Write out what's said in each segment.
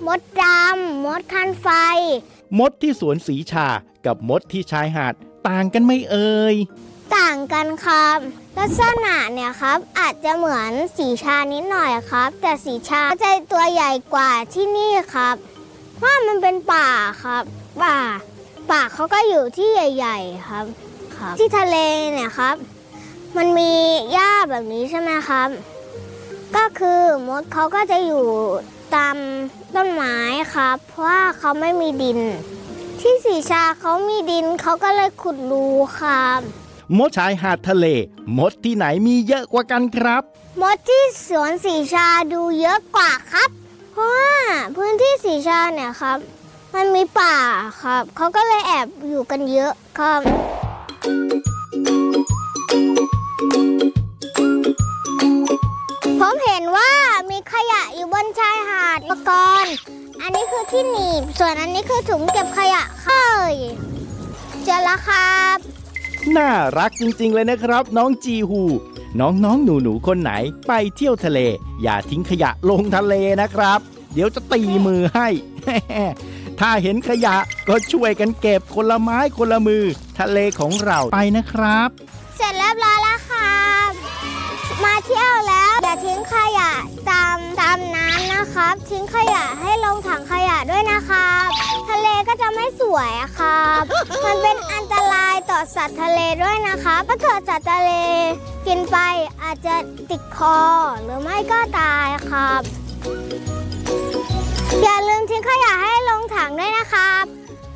มดดำมดคันไฟมดที่สวนสีชากับมดที่ชายหาดต่างกันไหมเอ่ยต่างกันครับลักษณะเนี่ยครับอาจจะเหมือนสีชานิดหน่อยครับแต่สีชาจะตัวใหญ่กว่าที่นี่ครับเพราะมันเป็นป่าครับป่าเขาก็อยู่ที่ใหญ่ๆครับที่ทะเลเนี่ยครับมันมีหญ้าแบบนี้ใช่ไหมครับก็คือมดเขาก็จะอยู่ตามต้นไม้ครับเพราะว่าเขาไม่มีดินที่สีชาเขามีดินเขาก็เลยขุดรูครับมดชายหาดทะเลมดที่ไหนมีเยอะกว่ากันครับมดที่สวนสีชาดูเยอะกว่าครับเพราะว่าพื้นที่สีชาเนี่ยครับมันมีป่าครับเขาก็เลยแอบอยู่กันเยอะครับผมเห็นว่ามีขยะอยู่บนชายหาดมาก่อนอันนี้คือที่หนีบส่วนอันนี้คือถุงเก็บขยะเจอแล้วครับน่ารักจริงๆเลยนะครับน้องจีฮูน้องๆหนูๆคนไหนไปเที่ยวทะเลอย่าทิ้งขยะลงทะเลนะครับเดี๋ยวจะตีมือให้ ถ้าเห็นขยะก็ช่วยกันเก็บคนละไม้คนละมือทะเลของเราไปนะครับเสร็จเรียบร้อยแล้วครับมาเที่ยวแล้วอย่าทิ้งขยะตามน้ำนะครับทิ้งขยะให้ลงถังขยะด้วยนะครับทะเลก็จะไม่สวยครับมันเป็นอันตรายต่อสัตว์ทะเลด้วยนะคะถ้าเกิดสัตว์ทะเลกินไปอาจจะติดคอหรือไม่ก็ตายครับอย่าลืมทิ้งขยะให้ลงถังด้วยนะครับ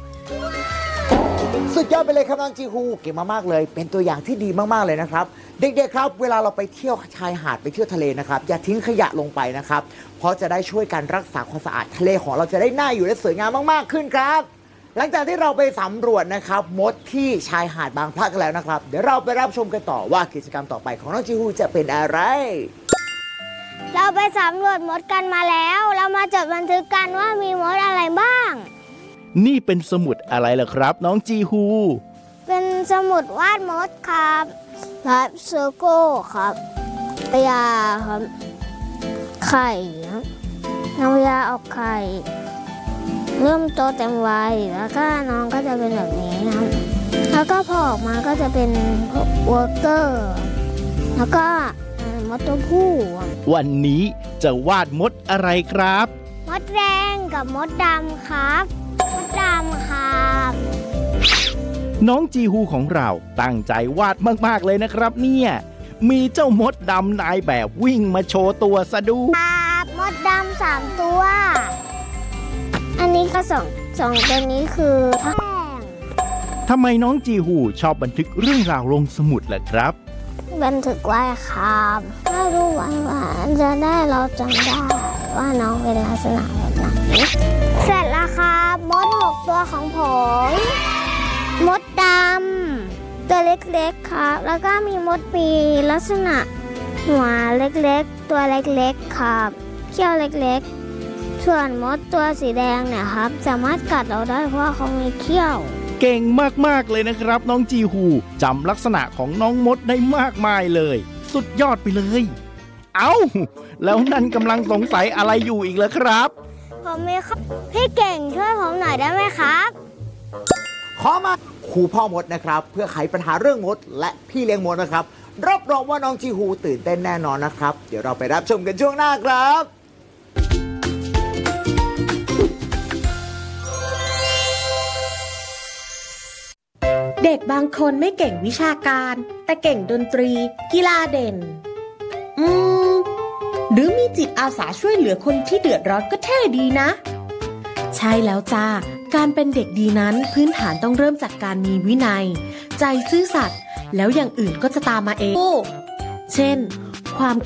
สุดยอดไปเลยครับน้องจีฮูเก่งมากๆเลยเป็นตัวอย่างที่ดีมากๆเลยนะครับเด็กๆครับเวลาเราไปเที่ยวชายหาดไปเที่ยวทะเลนะครับอย่าทิ้งขยะลงไปนะครับเพราะจะได้ช่วยกันรักษาความสะอาดทะเลของเราจะได้น่าอยู่และสวยงามมากๆขึ้นครับหลังจากที่เราไปสำรวจนะครับมดที่ชายหาดบางพลัดกันแล้วนะครับเดี๋ยวเราไปรับชมกันต่อว่ากิจกรรมต่อไปของน้องจีฮูจะเป็นอะไรเราไปสำรวจมดกันมาแล้วเรามาจดบันทึกกันว่ามีมดอะไรบ้างนี่เป็นสมุดอะไรล่ะครับน้องจีฮูเป็นสมุดวาดมดครับแบบเซอร์โก้ครับพยาครับไข่น้องพยาออกไข่เริ่มโตเต็มวัยแล้วก็น้องก็จะเป็นแบบนี้ครับแล้วก็พอออกมาก็จะเป็นวอร์เกอร์แล้วก็มดตัวผู้วันนี้จะวาดมดอะไรครับมดแดงกับมดดำครับมดดำครับน้องจีฮูของเราตั้งใจวาดมากๆเลยนะครับเนี่ยมีเจ้ามดดำนายแบบวิ่งมาโชว์ตัวซะด้วยครับมดดำ3 ตัวอันนี้ก็สองตัวนี้คือแป้งทำไมน้องจีฮูชอบบันทึกเรื่องราวลงสมุดล่ะครับบันทึกไว้ครับถ้ารู้ไว้ว่าจะได้เราจำได้ว่าน้องเป็นลักษณะแบบไหนเสร็จแล้วครับมด6 ตัวของผมมดดำตัวเล็กๆครับแล้วก็มีมดปีลักษณะหัวเล็กๆตัวเล็กๆครับเขี้ยวเล็กๆส่วนมดตัวสีแดงเนี่ยครับสามารถกัดเราได้เพราะเขามีเขี้ยวเก่งมากๆเลยนะครับน้องจีฮูจำลักษณะของน้องมดได้มากมายเลยสุดยอดไปเลยเอ้าแล้วนั่นกำลังสงสัยอะไรอยู่อีกเหรอครับผมมีครับพี่เก่งช่วยผมหน่อยได้ไหมครับขอมาครูพ่อมดนะครับเพื่อไขปัญหาเรื่องมดและพี่เลี้ยงมดนะครับรับรองว่าน้องจีฮูตื่นเต้นแน่นอนนะครับเดี๋ยวเราไปรับชมกันช่วงหน้าครับเด็กบางคนไม่เก่งวิชาการแต่เก่งดนตรีกีฬาเด่นหรือมีจิตอาสาช่วยเหลือคนที่เดือดร้อนก็เท่ดีนะใช่แล้วจ้าการเป็นเด็กดีนั้นพื้นฐานต้องเริ่มจากการมีวินัยใจซื่อสัตย์แล้วอย่างอื่นก็จะตามมาเองเช่นความ